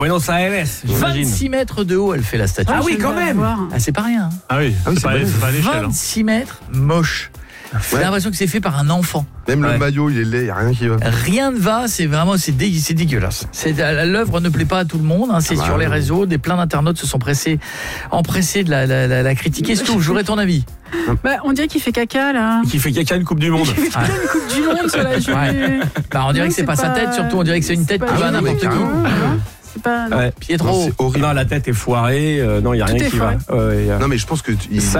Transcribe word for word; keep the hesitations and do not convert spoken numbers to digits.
Oui, non, ça A L S, j'imagine. vingt-six mètres de haut, elle fait la statue. Ah oui, quand même. Ah, c'est pas rien. Hein. Ah oui, Ah oui, c'est c'est pas, balèze. c'est pas à l'échelle. hein. vingt-six mètres, moche. J'ai Ouais. l'impression que c'est fait par un enfant. Même Ouais. le maillot, il est laid, il n'y a rien qui va. Rien ne va, c'est vraiment c'est, dé, c'est dégueulasse. C'est, l'œuvre ne plaît pas à tout le monde, hein, c'est Ah bah, sur les oui. réseaux, des plein d'internautes se sont pressés, empressés de la, la, la, la critiquer. C'est tout, j'aurais ton avis. Bah, on dirait qu'il fait caca là. Qui fait caca une Coupe du Monde. Il fait caca une coupe du monde sur la journée. Bah, on dirait Non, que c'est, pas, sa tête, surtout on dirait que c'est une tête pas qui va à joli, n'importe mais où. carrément, hein. C'est pas. non. Ouais. Pietro. Non, c'est horrible. Non, la tête est foirée. euh, non, il n'y a Tout rien est qui va. foiré. Ouais, y a- Non, mais je pense que. il- Ça